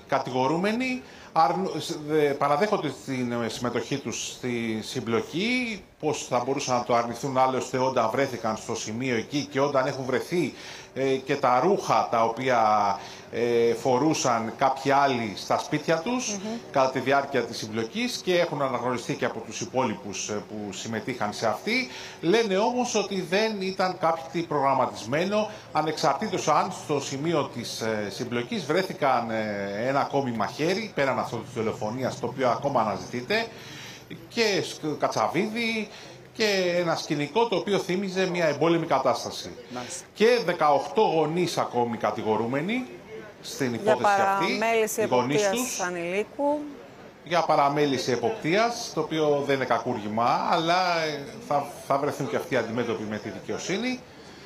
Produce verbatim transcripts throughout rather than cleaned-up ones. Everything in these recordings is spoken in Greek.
κατηγορούμενοι παραδέχονται την συμμετοχή τους στη συμπλοκή, πώς θα μπορούσαν να το αρνηθούν άλλωστε όταν βρέθηκαν στο σημείο εκεί και όταν έχουν βρεθεί ε, και τα ρούχα τα οποία ε, φορούσαν κάποιοι άλλοι στα σπίτια τους mm-hmm. κατά τη διάρκεια της συμπλοκής και έχουν αναγνωριστεί και από τους υπόλοιπους ε, που συμμετείχαν σε αυτή. Λένε όμως ότι δεν ήταν κάτι προγραμματισμένο, ανεξαρτήτως αν στο σημείο της ε, συμπλοκής βρέθηκαν ε, ένα ακόμη μαχαίρι, πέραν αυτό της δολοφονίας, το οποίο ακόμα αναζητείται, και κατσαβίδι και ένα σκηνικό το οποίο θύμιζε μια εμπόλεμη κατάσταση. Nice. Και δεκαοκτώ γονείς ακόμη κατηγορούμενοι στην υπόθεση αυτή. Για παραμέληση εποπτείας ανηλίκου. Για παραμέληση εποπτείας, το οποίο δεν είναι κακούργημα, αλλά θα, θα βρεθούν και αυτοί αντιμέτωποι με τη δικαιοσύνη.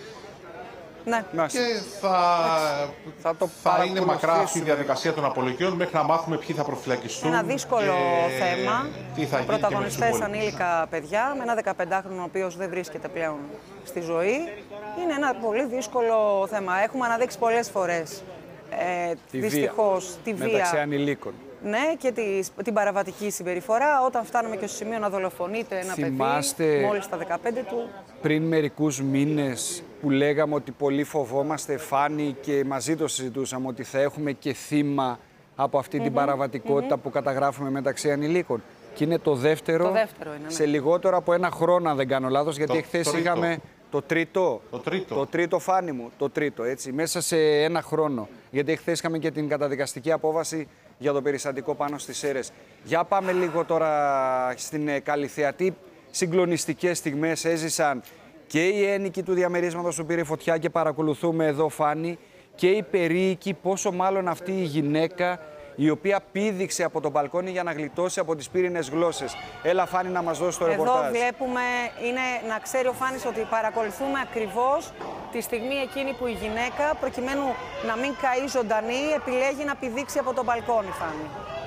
Ναι. Και θα, θα, το θα είναι μακρά αυτή η διαδικασία των απολογιών μέχρι να μάθουμε ποιοι θα προφυλακιστούν. Ένα δύσκολο θέμα. Τι θα πρωταγωνιστές ανήλικα παιδιά με ένα δεκαπεντάχρονο ο οποίος δεν βρίσκεται πλέον στη ζωή. Είναι ένα πολύ δύσκολο θέμα. Έχουμε αναδείξει πολλές φορές ε, τη δυστυχώς βία. τη βία μεταξύ ανηλίκων. Ναι, και τη, την παραβατική συμπεριφορά. Όταν φτάνουμε και στο σημείο να δολοφονείται ένα Θυμάστε, παιδί μόλις τα δεκαπέντε του. Πριν μερικούς μήνες που λέγαμε ότι πολύ φοβόμαστε, Φάνη, και μαζί το συζητούσαμε ότι θα έχουμε και θύμα από αυτή mm-hmm. την παραβατικότητα mm-hmm. που καταγράφουμε μεταξύ ανηλίκων. Και είναι το δεύτερο, το δεύτερο είναι, ναι. σε λιγότερο από ένα χρόνο, αν δεν κάνω λάθος, γιατί το, εχθές το είχαμε το τρίτο, το τρίτο, το τρίτο Φάνη μου, το τρίτο, έτσι, μέσα σε ένα χρόνο. Γιατί εχθές είχαμε και την καταδικαστική απόβαση για το περιστατικό πάνω στις Σέρρες. Για πάμε λίγο τώρα στην Καλυθέα. Τι συγκλονιστικές στιγμές έζησαν και οι ένοικοι του διαμερίσματος που πήρε φωτιά και παρακολουθούμε εδώ, Φάνη, και οι περίοικοι, πόσο μάλλον αυτή η γυναίκα η οποία πήδηξε από το μπαλκόνι για να γλιτώσει από τις πύρινες γλώσσες. Έλα, Φάνη, να μας δώσει το ρεπορτάζ. Εδώ βλέπουμε, είναι να ξέρει ο Φάνης ότι παρακολουθούμε ακριβώς τη στιγμή εκείνη που η γυναίκα, προκειμένου να μην καεί ζωντανή, επιλέγει να πηδήξει από το μπαλκόνι, Φάνη.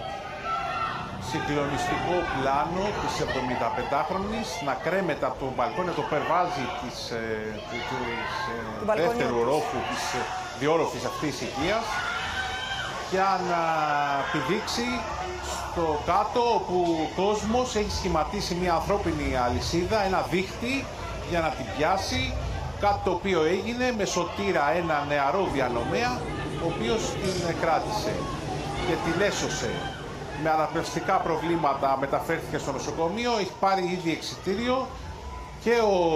Συγκλονιστικό πλάνο της εβδομηνταπεντάχρονης να κρέμεται από το μπαλκόνι, το περβάζει της, ε, της, ε, δεύτερου ρόφου της ε, διόρροφης αυτής της οικίας, για να πηδήξει στο κάτω, όπου ο κόσμος έχει σχηματίσει μια ανθρώπινη αλυσίδα, ένα δίχτυ για να την πιάσει, κάτι το οποίο έγινε με σωτήρα ένα νεαρό διανομέα, ο οποίος την κράτησε και την έσωσε. Με αναπνευστικά προβλήματα μεταφέρθηκε στο νοσοκομείο, έχει πάρει ήδη εξιτήριο, και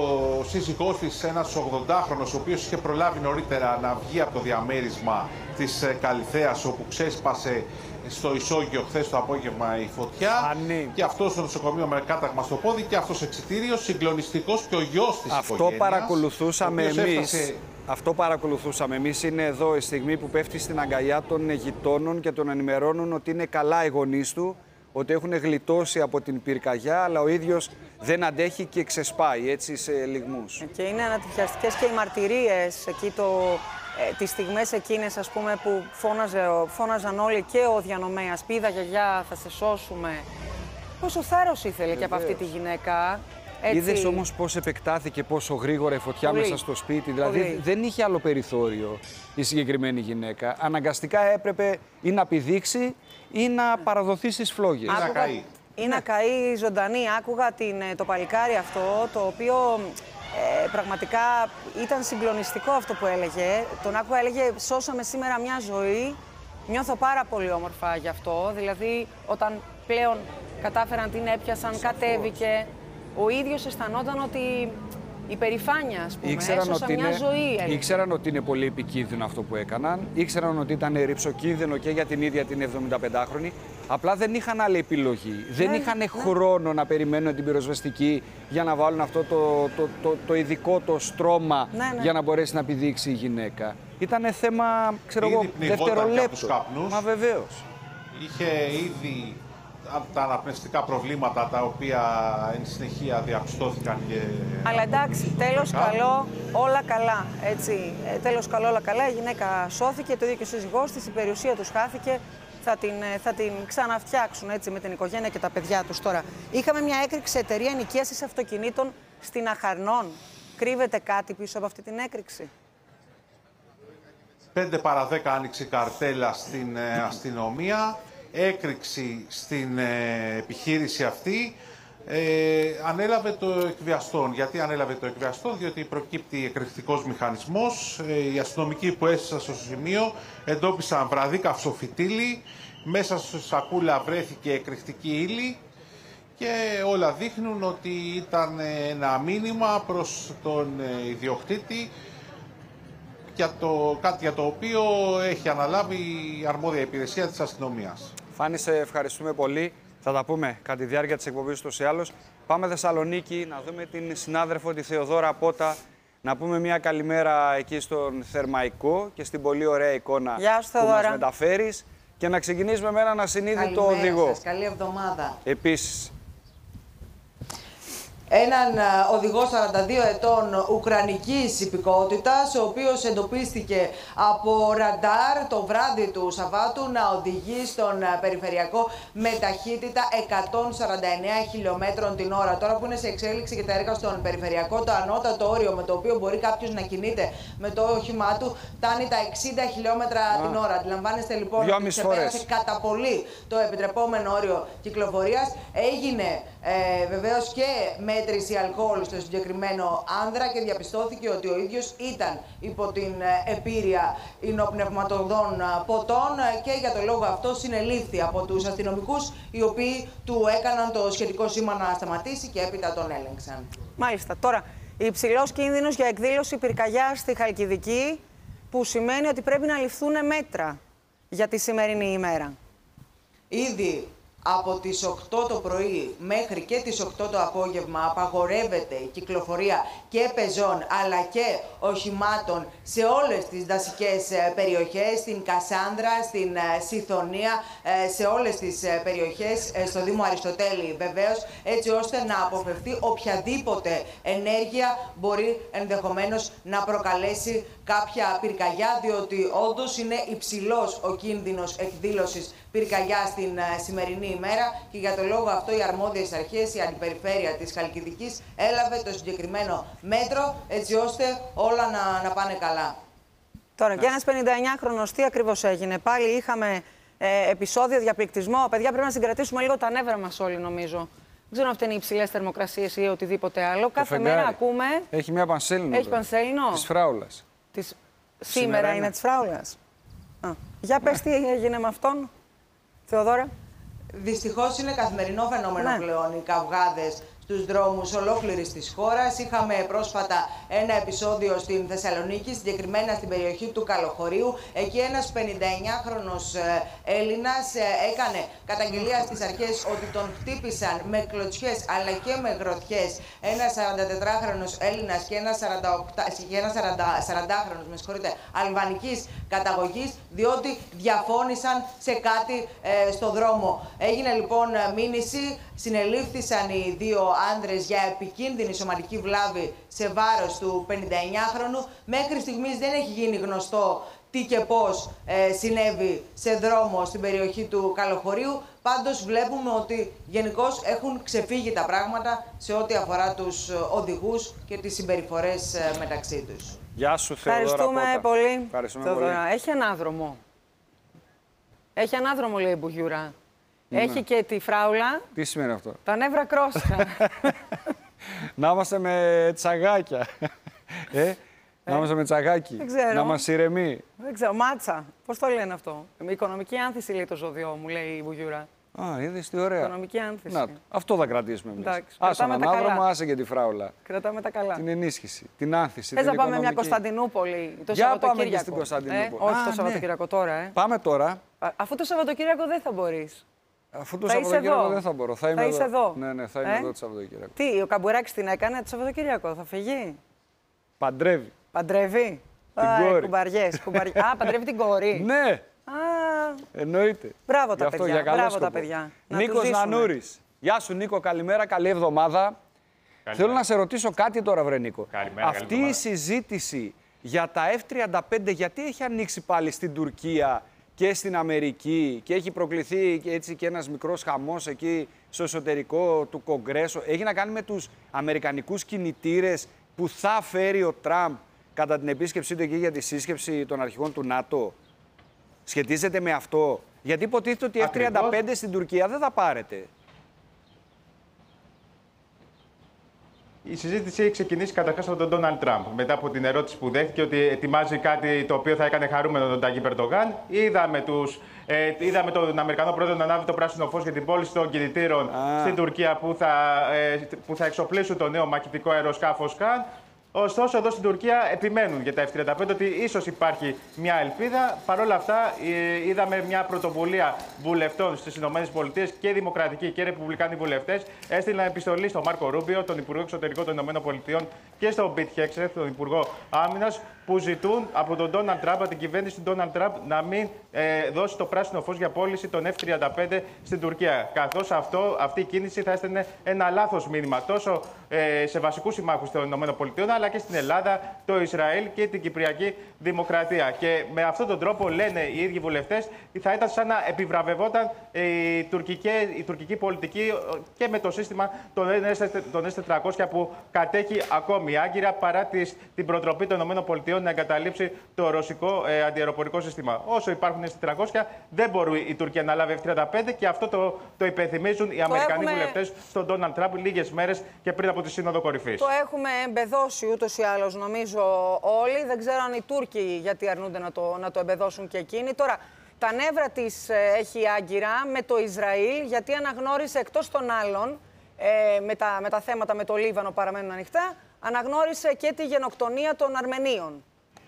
ο σύζυγός της, ένας ογδοντάχρονος, ο οποίος είχε προλάβει νωρίτερα να βγει από το διαμέρισμα της Καλυθέας, όπου ξέσπασε στο ισόγειο χθες το απόγευμα η φωτιά. Ανή. Και αυτός στο νοσοκομείο με κάταγμα στο πόδι και αυτός εξιτήριος, συγκλονιστικός, και ο γιος της Αυτό οικογένειας. παρακολουθούσαμε εμείς. Έφτασε... Αυτό παρακολουθούσαμε εμείς. Είναι εδώ η στιγμή που πέφτει στην αγκαλιά των γειτόνων και τον ενημερώνουν ότι είναι καλά οι γονείς του, ότι έχουν γλιτώσει από την πυρκαγιά, αλλά ο ίδιος δεν αντέχει και ξεσπάει έτσι σε λιγμούς. Και είναι ανατριχιαστικές και οι μαρτυρίες εκεί, το, ε, τις στιγμές εκείνες, ας πούμε, που φώναζε, φώναζαν όλοι, και ο διανομέας, πήδα γιαγιά, θα σε σώσουμε. Πόσο θάρρος ήθελε Βεβαίως. Και από αυτή τη γυναίκα. Έτσι... Είδες όμως πώς επεκτάθηκε πόσο γρήγορα η φωτιά Πολύ. Μέσα στο σπίτι. Δηλαδή Πολύ. Δεν είχε άλλο περιθώριο η συγκεκριμένη γυναίκα. Αναγκαστικά έπρεπε ή να πηδήξει ή να παραδοθεί στις φλόγες. Ή να καεί. Ή να καεί ζωντανή. Άκουγα την, το παλικάρι αυτό, το οποίο ε, πραγματικά ήταν συγκλονιστικό αυτό που έλεγε. Τον άκουγα, έλεγε, σώσαμε σήμερα μια ζωή. Νιώθω πάρα πολύ όμορφα γι' αυτό. Δηλαδή, όταν πλέον κατάφεραν, την έπιασαν, Σαφώς. Κατέβηκε. Ο ίδιος αισθανόταν ότι η περηφάνεια, ας πούμε, ήξεραν έσωσα ότι μια είναι, ζωή. Έλεγε. Ήξεραν ότι είναι πολύ επικίνδυνο αυτό που έκαναν. Ήξεραν ότι ήταν ρυψοκίνδυνο και για την ίδια την εβδομηνταπεντάχρονη. Απλά δεν είχαν άλλη επιλογή. Ναι, δεν είχαν ναι. χρόνο να περιμένουν την πυροσβεστική για να βάλουν αυτό το, το, το, το ειδικό το στρώμα ναι, ναι. για να μπορέσει να πηδήξει η γυναίκα. Ήταν θέμα, ξέρω εγώ, δευτερολέπτου. Μα βεβαίως. Είχε ήδη τα αναπνευστικά προβλήματα, τα οποία εν συνεχεία διαπιστώθηκαν. Και... Αλλά εντάξει, τέλος καλό, όλα καλά. Έτσι. Ε, τέλος καλό, όλα καλά. Η γυναίκα σώθηκε, το ίδιο και ο σύζυγός της, η περιουσία τους χάθηκε. Θα την, θα την ξαναφτιάξουν έτσι, με την οικογένεια και τα παιδιά τους. Τώρα, είχαμε μια έκρηξη σε εταιρεία ενοικίασης αυτοκινήτων στην Αχαρνών. Κρύβεται κάτι πίσω από αυτή την έκρηξη? πέντε παρά δέκα άνοιξε καρτέλα στην ε, αστυνομία, έκρηξη στην ε, επιχείρηση αυτή. Ε, ανέλαβε το εκβιαστόν. Γιατί ανέλαβε το εκβιαστόν? Διότι προκύπτει εκρηκτικός μηχανισμός. Ε, οι αστυνομικοί που έστησαν στο σημείο εντόπισαν βραδύ καυσοφυτίλι. Μέσα στο σακούλα βρέθηκε εκρηκτική ύλη και όλα δείχνουν ότι ήταν ένα μήνυμα προς τον ιδιοκτήτη για το, κάτι για το οποίο έχει αναλάβει η αρμόδια υπηρεσία της αστυνομίας. Φάνη, σε ευχαριστούμε πολύ. Θα τα πούμε κατά τη διάρκεια της εκπομπής τους ή άλλως. Πάμε Θεσσαλονίκη να δούμε την συνάδελφο τη Θεοδώρα Πότα. Να πούμε μια καλημέρα εκεί στον Θερμαϊκό και στην πολύ ωραία εικόνα Γεια σου, που μας μεταφέρεις. Και να ξεκινήσουμε με έναν ασυνείδητο οδηγό. Σας. Καλή εβδομάδα. Επίσης. Έναν οδηγό σαράντα δύο ετών ουκρανικής υπηκότητας, ο οποίος εντοπίστηκε από ραντάρ το βράδυ του Σαββάτου να οδηγεί στον περιφερειακό με ταχύτητα εκατόν σαράντα εννέα χιλιόμετρων την ώρα. Τώρα που είναι σε εξέλιξη και τα έργα στον περιφερειακό, το ανώτατο όριο με το οποίο μπορεί κάποιος να κινείται με το όχημά του φτάνει τα εξήντα χιλιόμετρα Α. την ώρα. Αντιλαμβάνεστε λοιπόν ότι ξεπέρασε κατά πολύ το επιτρεπόμενο όριο κυκλοφορίας. Έγινε ε, βεβαίως και μέτρηση αλκοόλ στο συγκεκριμένο άνδρα και διαπιστώθηκε ότι ο ίδιος ήταν υπό την επίρρεια υνοπνευματοδών ποτών και για το λόγο αυτό συνελήφθη από τους αστυνομικούς, οι οποίοι του έκαναν το σχετικό σήμα να σταματήσει και έπειτα τον έλεγξαν. Μάλιστα. Τώρα, υψηλός κίνδυνος για εκδήλωση πυρκαγιάς στη Χαλκιδική, που σημαίνει ότι πρέπει να ληφθούν μέτρα για τη σημερινή ημέρα. Ήδη από τις οκτώ το πρωί μέχρι και τις οκτώ το απόγευμα απαγορεύεται η κυκλοφορία και πεζών αλλά και οχημάτων σε όλες τις δασικές περιοχές, στην Κασάνδρα, στην Σιθωνία, σε όλες τις περιοχές, στο Δήμο Αριστοτέλη βεβαίως, έτσι ώστε να αποφευθεί οποιαδήποτε ενέργεια μπορεί ενδεχομένως να προκαλέσει κάποια πυρκαγιά, διότι όντως είναι υψηλός ο κίνδυνος εκδήλωσης πυρκαγιά στην σημερινή ημέρα και για το λόγο αυτό οι αρμόδιες αρχές, η αντιπεριφέρεια της Χαλκιδικής έλαβε το συγκεκριμένο μέτρο έτσι ώστε όλα να, να πάνε καλά. Τώρα, και ένας πενηνταεννιάχρονος, τι ακριβώς έγινε? Πάλι είχαμε ε, επεισόδιο διαπληκτισμό. Παιδιά, πρέπει να συγκρατήσουμε λίγο τα νεύρα μας όλοι, νομίζω. Δεν ξέρω αν αυτά είναι οι υψηλές θερμοκρασίες ή οτιδήποτε άλλο. Το Κάθε φεγγάρι. μέρα ακούμε. Έχει μια πανσέλινο. Έχει πανσέλινο. Της Φράουλας. Της... Σήμερα, Σήμερα είναι, είναι της Φράουλας. Α. Για πες τι έγινε με αυτόν, Θεοδώρα. Δυστυχώς είναι καθημερινό φαινόμενο ναι. πλέον οι καυγάδες στους δρόμους ολόκληρης της χώρας. Είχαμε πρόσφατα ένα επεισόδιο στην Θεσσαλονίκη, συγκεκριμένα στην περιοχή του Καλοχωρίου. Εκεί ένας πενηνταεννιάχρονος Έλληνας έκανε καταγγελία στις αρχές ότι τον χτύπησαν με κλωτσιές αλλά και με γροθιές ένας σαραντατετράχρονος Έλληνας και ένας σαραντάχρονος με συγχωρείτε, αλβανικής καταγωγής, διότι διαφώνησαν σε κάτι ε, στο δρόμο. Έγινε λοιπόν μήνυση, συνελήφθησαν οι δύο άνδρες για επικίνδυνη σωματική βλάβη σε βάρος του πενηνταεννιάχρονου. Μέχρι στιγμής δεν έχει γίνει γνωστό τι και πώς ε, συνέβη σε δρόμο στην περιοχή του Καλοχωρίου. Πάντως βλέπουμε ότι γενικώς έχουν ξεφύγει τα πράγματα σε ό,τι αφορά τους οδηγούς και τις συμπεριφορές ε, μεταξύ τους. Γεια σου, Θεοδώρα. Ευχαριστούμε Πότα. πολύ. Ευχαριστούμε Θεοδώρα. πολύ. Έχει ανάδρομο. Έχει ανάδρομο, λέει η Μπουγιούρα. Ναι. Έχει και τη Φράουλα. Τι σημαίνει αυτό? Τα νεύρα κρόστα. Να είμαστε με τσαγάκια. ε, να είμαστε με τσαγάκι. Δεν ξέρω. Να μας ηρεμεί. Δεν ξέρω. Μάτσα. Πώς το λένε αυτό? Με οικονομική άνθηση, λέει το ζώδιό μου, λέει η Μπουγιούρα. Α, είδες τι ωραία. Οικονομική άνθηση. Να, αυτό θα κρατήσουμε εμείς. Εντάξει, άσε κρατάμε τον τα ανάδρομο, καλά. άσε και τη Φράουλα. Κρατάμε τα καλά. Την ενίσχυση, την άνθηση. Θες την να πάμε μια οικονομική. Κωνσταντινούπολη το Για Σαββατοκύριακο? πάμε και στην Κωνσταντινούπολη. Ε, όχι Α, το ναι. Σαββατοκύριακο τώρα, ε. Πάμε τώρα. Α, αφού το Σαββατοκύριακο δεν θα μπορείς. Αφού το Θα είσαι Σαββατοκύριακο εδώ. δεν θα μπορώ. Θα, είμαι Θα είσαι εδώ. Ναι, ναι, θα είμαι Ε? εδώ το Σαββατοκύριακο. Τι, ο Καμπουράκης την έκανε το Σαββατοκύριακο, θα φυγεί? Παντρεύει. Παντρεύει? Την Α, κόρη. κουμπαριές, κουμπαρι... Α, παντρεύει την κόρη. Ναι, Α, εννοείται. μπράβο τα Γι' αυτό, παιδιά, για καλό μπράβο σκοπό. τα παιδιά. Να Νίκος τους ζήσουμε. Νανούρης. Γεια σου Νίκο, καλημέρα, καλή εβδομάδα. Καλημέρα. Θέλω να σε ρωτήσω κάτι τώρα, βρε Νίκο. Καλημέρα, Αυτή καλή η συζήτηση για τα εφ τριάντα πέντε γιατί έχει ανοίξει πάλι στην Τουρκία και στην Αμερική και έχει προκληθεί και έτσι και ένας μικρός χαμός εκεί στο εσωτερικό του Κογκρέσου? Έχει να κάνει με τους αμερικανικούς κινητήρες που θα φέρει ο Τραμπ κατά την επίσκεψή του εκεί για τη σύσκεψη των αρχηγών του ΝΑΤΟ. Σχετίζεται με αυτό. Γιατί υποτίθεται ότι εφ τριάντα πέντε στην Τουρκία δεν θα πάρετε. Η συζήτηση έχει ξεκινήσει καταρχάς από τον Ντόναλντ Τραμπ. Μετά από την ερώτηση που δέχτηκε ότι ετοιμάζει κάτι το οποίο θα έκανε χαρούμενο τον Ταγί Ερντογάν, είδαμε, τους, ε, είδαμε τον Αμερικανό πρόεδρο να ανάβει το πράσινο φως για την πώληση των κινητήρων ah. στην Τουρκία που θα, ε, που θα εξοπλίσουν το νέο μαχητικό αεροσκάφο Σκαν. Ωστόσο, εδώ στην Τουρκία επιμένουν για τα εφ τριάντα πέντε ότι ίσως υπάρχει μια ελπίδα. Παρ' όλα αυτά, είδαμε μια πρωτοβουλία βουλευτών στις ΗΠΑ και δημοκρατικοί και ρεπουμπλικάνοι βουλευτές. Έστειλαν επιστολή στον Μάρκο Ρούμπιο, τον Υπουργό Εξωτερικών των ΗΠΑ, και στον Πιτ Χέξεθ, τον Υπουργό Άμυνας, που ζητούν από τον Ντόναλντ Τραμπ, από την κυβέρνηση του Ντόναλντ Τραμπ, να μην ε, δώσει το πράσινο φως για πώληση των εφ τριάντα πέντε στην Τουρκία. Καθώς αυτό, αυτή η κίνηση θα έστελνε ένα λάθος μήνυμα τόσο ε, σε βασικούς συμμάχους των ΗΠΑ, αλλά και στην Ελλάδα, το Ισραήλ και την Κυπριακή Δημοκρατία. Και με αυτόν τον τρόπο, λένε οι ίδιοι βουλευτές, θα ήταν σαν να επιβραβευόταν η τουρκική, η τουρκική πολιτική και με το σύστημα των ες τετρακόσια που κατέχει ακόμη η Άγκυρα, παρά τις, την προτροπή των ΗΠΑ να εγκαταλείψει το ρωσικό ε, αντιαεροπορικό σύστημα. Όσο υπάρχουν ες τετρακόσια, δεν μπορεί η Τουρκία να λάβει εφ τριάντα πέντε, και αυτό το, το υπενθυμίζουν οι Αμερικανοί έχουμε... βουλευτές στον Ντόναλντ Τραμπ λίγες μέρες και πριν από τη Σύνοδο Κορυφής. Το έχουμε εμπεδώσει ούτως ή άλλως, νομίζω, όλοι. Δεν ξέρω αν οι Τούρκοι γιατί αρνούνται να το, να το εμπεδώσουν και εκείνοι. Τώρα, τα νεύρα της ε, έχει η Άγκυρα με το Ισραήλ, γιατί αναγνώρισε, εκτός των άλλων, ε, με, τα, με τα θέματα με το Λίβανο παραμένουν ανοιχτά, αναγνώρισε και τη γενοκτονία των Αρμενίων.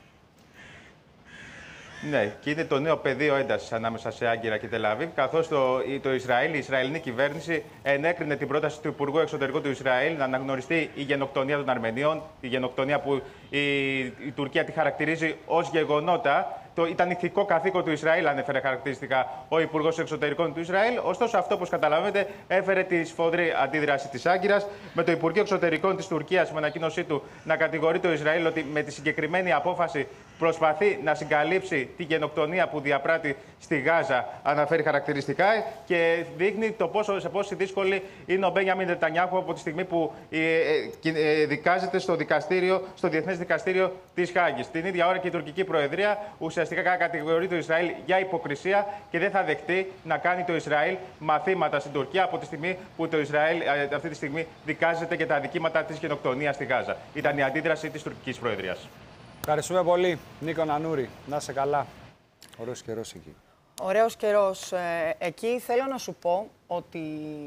Ναι, και είναι το νέο πεδίο έντασης ανάμεσα σε Άγκυρα και Τελ-Αβίβ, καθώς το, το Ισραήλ, η Ισραηλινή κυβέρνηση ενέκρινε την πρόταση του Υπουργού Εξωτερικών του Ισραήλ να αναγνωριστεί η γενοκτονία των Αρμενίων, η γενοκτονία που η, η Τουρκία τη χαρακτηρίζει ως γεγονότα. Το ήταν ηθικό καθήκον του Ισραήλ, ανέφερε χαρακτηριστικά ο Υπουργός Εξωτερικών του Ισραήλ. Ωστόσο, αυτό, όπως καταλαβαίνετε, έφερε τη σφοδρή αντίδραση της Άγκυρας, με το Υπουργείο Εξωτερικών της Τουρκίας, με ανακοίνωσή του, να κατηγορεί το Ισραήλ ότι με τη συγκεκριμένη απόφαση προσπαθεί να συγκαλύψει τη γενοκτονία που διαπράττει στη Γάζα, αναφέρει χαρακτηριστικά, και δείχνει το πόσο, σε πόσο δύσκολη είναι ο Μπένιαμιν Νετανιάχου από τη στιγμή που ε, ε, δικάζεται στο, δικαστήριο, στο Διεθνές Δικαστήριο της Χάγης. Την ίδια ώρα και η τουρκική Προεδρία ουσιαστικά κατηγορεί το Ισραήλ για υποκρισία και δεν θα δεχτεί να κάνει το Ισραήλ μαθήματα στην Τουρκία από τη στιγμή που το Ισραήλ αυτή τη στιγμή δικάζεται για τα αδικήματα της γενοκτονίας στη Γάζα. Ήταν η αντίδραση της τουρκικής Προεδρίας. Ευχαριστούμε πολύ, Νίκο Νανούρη. Να είσαι καλά. Ωραίος καιρός εκεί. Ωραίος καιρός. Ε, εκεί θέλω να σου πω ότι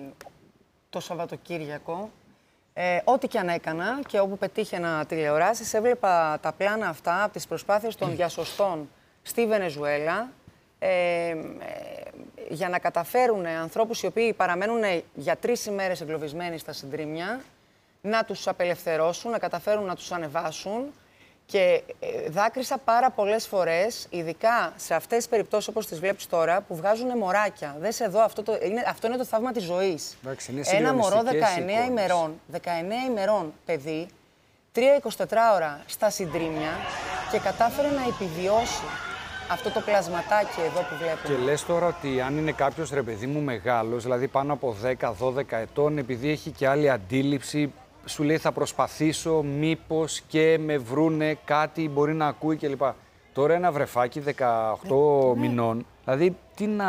το Σαββατοκύριακο, ε, ό,τι και αν έκανα και όπου πετύχαινα τηλεοράσεις, έβλεπα τα πλάνα αυτά από τις προσπάθειες των διασωστών στη Βενεζουέλα, ε, ε, για να καταφέρουν ανθρώπους οι οποίοι παραμένουν για τρεις ημέρες εγκλωβισμένοι στα συντρίμμια, να τους απελευθερώσουν, να καταφέρουν να τους ανεβάσουν. Και ε, δάκρυσα πάρα πολλές φορές, ειδικά σε αυτές τις περιπτώσεις όπως τις βλέπεις τώρα, που βγάζουν μωράκια. Δες εδώ, αυτό, το, είναι, αυτό είναι το θαύμα της ζωής. Εντάξει, ένα μωρό δεκαεννέα ημερών, δεκαεννέα ημερών παιδί, τρία εικοσιτετράωρα στα συντρίμμια, και κατάφερε να επιβιώσει αυτό το πλασματάκι εδώ που βλέπουμε. Και λες τώρα ότι αν είναι κάποιος, ρε παιδί μου, μεγάλος, δηλαδή πάνω από δέκα δώδεκα ετών, επειδή έχει και άλλη αντίληψη, σου λέει θα προσπαθήσω, μήπως και με βρούνε κάτι, μπορεί να ακούει κλπ. Τώρα ένα βρεφάκι δεκαοκτώ ναι. μηνών, δηλαδή τι να...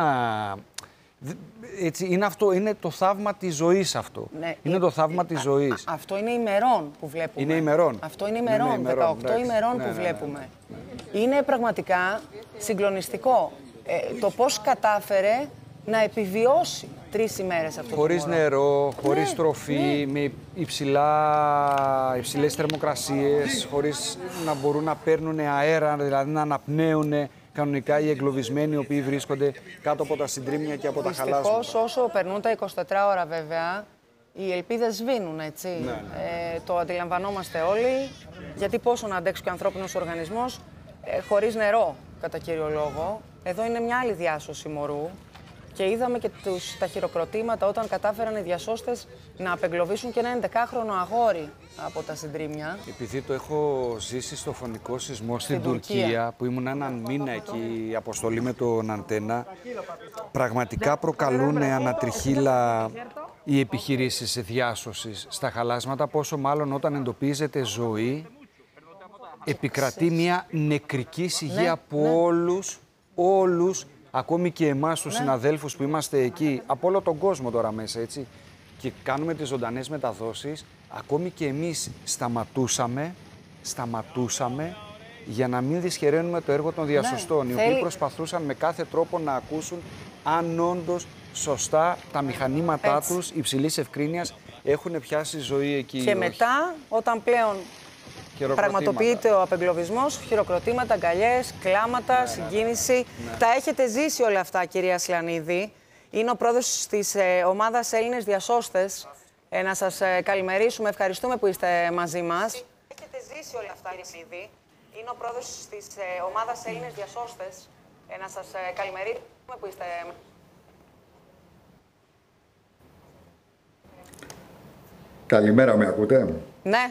Έτσι, είναι, αυτό, είναι το θαύμα της ζωής αυτό. Ναι, είναι ε, το θαύμα ε, της ζωής. Α, αυτό είναι ημερών που βλέπουμε. Είναι ημερών. Αυτό είναι ημερών, είναι ημερών δεκαοκτώ εντάξει. ημερών ναι, που ναι, βλέπουμε. Ναι, ναι. Είναι πραγματικά συγκλονιστικό ε, το πώς κατάφερε να επιβιώσει τρεις ημέρες αυτό. Χωρίς το νερό, χωρίς ναι, τροφή, ναι. με υψηλά, υψηλές θερμοκρασίες, χωρίς να μπορούν να παίρνουν αέρα, δηλαδή να αναπνέουν κανονικά οι εγκλωβισμένοι οι οποίοι βρίσκονται κάτω από τα συντρίμμια και από τα χαλάσματα. Δυστυχώς, όσο περνούν τα εικοσιτετρά ώρα βέβαια, οι ελπίδες σβήνουν, έτσι. Ναι, ναι. Ε, το αντιλαμβανόμαστε όλοι, γιατί πόσο να αντέξει και ο ανθρώπινος οργανισμός ε, χωρίς νερό, κατά κύριο λόγο. Εδώ είναι μια άλλη διάσωση μωρού. Και είδαμε και τους, τα χειροκροτήματα όταν κατάφεραν οι διασώστες να απεγκλωβίσουν και ένα ενδεκάχρονο αγόρι από τα συντρίμμια. Επειδή το έχω ζήσει στο φωνικό σεισμό στην, στην Τουρκία, Τουρκία, που ήμουν έναν μήνα εκεί, η αποστολή με τον Αντένα, πραγματικά προκαλούν ανατριχύλα οι επιχειρήσεις διάσωσης στα χαλάσματα, πόσο μάλλον όταν εντοπίζεται ζωή επικρατεί μια νεκρική σιγή Ναι, από ναι. όλους, όλους, ακόμη και εμάς τους Ναι. συναδέλφους που είμαστε εκεί, από όλο τον κόσμο τώρα μέσα, έτσι, και κάνουμε τις ζωντανές μεταδόσεις, ακόμη και εμείς σταματούσαμε, σταματούσαμε για να μην δυσχεραίνουμε το έργο των διασωστών, οι θέλει- οποίοι προσπαθούσαν με κάθε τρόπο να ακούσουν αν όντως σωστά τα μηχανήματά Έτσι. τους υψηλής ευκρίνειας έχουν πιάσει ζωή εκεί. ή Και όχι. μετά, όταν πλέον Χειροκροτήματα. πραγματοποιείται ο απεγκλωβισμός, χειροκροτήματα, αγκαλιές, κλάματα, συγκίνηση. Τα έχετε ζήσει όλα αυτά, κυρία Σλανίδη. Είναι ο πρόεδρος της ε, ομάδας Έλληνες Διασώστες. Ε, να σας ε, καλημερίσουμε. Ευχαριστούμε που είστε μαζί μας. Έχετε ζήσει όλα αυτά, κύριε Σλανίδη. Είναι ο πρόεδρος της ε, ομάδας Έλληνες Διασώστες. Ε, να σας ε, καλημερίσουμε που είστε. Καλημέρα, με ακούτε? Ναι.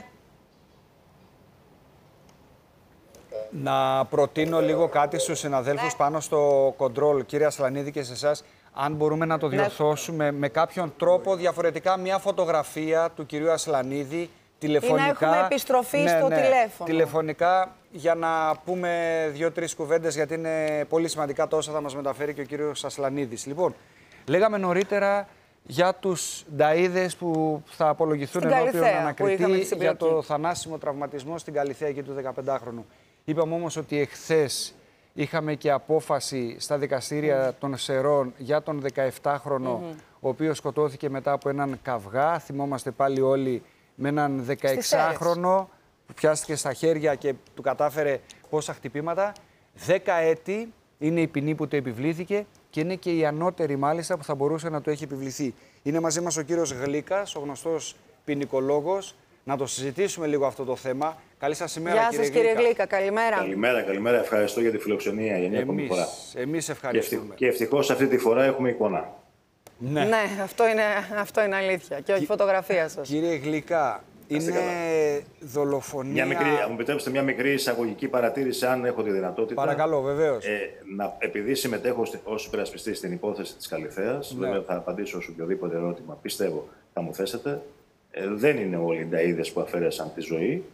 Να προτείνω λίγο κάτι στους συναδέλφους πάνω στο κοντρόλ, κυρία Σλανίδη, και σε εσάς, αν μπορούμε να το διορθώσουμε με κάποιον τρόπο διαφορετικά, μια φωτογραφία του κυρίου Ασλανίδη, τηλεφωνικά. Ή να έχουμε επιστροφή στο τηλέφωνο. Τηλεφωνικά, για να πούμε δύο-τρεις κουβέντες, γιατί είναι πολύ σημαντικά τόσα θα μας μεταφέρει και ο κύριος Ασλανίδης. Λοιπόν, λέγαμε νωρίτερα για τους νταΐδες που θα απολογηθούν Στην ενώπιον Καλιθέα, που ανακριτή είχαμε τη για το συμπλοκή. θανάσιμο τραυματισμό στην Καλιθέα και του δεκαπεντάχρονου. Είπαμε όμως ότι εχθές είχαμε και απόφαση στα δικαστήρια των Σερών για τον δεκαεπτάχρονο, ο οποίος σκοτώθηκε μετά από έναν καυγά. Θυμόμαστε πάλι όλοι με έναν δεκαεξάχρονο που πιάστηκε στα χέρια και του κατάφερε πόσα χτυπήματα. Δέκα έτη είναι η ποινή που του επιβλήθηκε και είναι και η ανώτερη μάλιστα που θα μπορούσε να του έχει επιβληθεί. Είναι μαζί μας ο κύριος Γλίκας, ο γνωστός ποινικολόγος. Να το συζητήσουμε λίγο αυτό το θέμα. Καλή σας ημέρα, Γεια κύριε σας, κύριε Γλίκα. Γλίκα. Καλημέρα. Καλημέρα, καλημέρα. Ευχαριστώ για τη φιλοξενία για μια ακόμη Εμείς, φορά. εμείς Και, ευχαριστούμε. ευτυχ, και ευτυχώς αυτή τη φορά έχουμε εικόνα. Ναι. Ναι, αυτό είναι, αυτό είναι αλήθεια και όχι φωτογραφία σας. Κύριε Γλίκα, είστε είναι καλά. δολοφονία... Μια μικρή, αν μου επιτρέψετε μια μικρή εισαγωγική παρατήρηση, αν έχω τη δυνατότητα. Παρακαλώ, βεβαίως. Ε, να, επειδή συμμετέχω ως υπερασπιστής στην υπόθεση της Καλιθέας, Ναι. βέβαια θα απαντήσω σε οποιοδήποτε ερώτημα πιστεύω θα μου θέσετε. Ε, δεν είναι όλοι οι νταΐδες που αφαίρεσαν τη ζωή.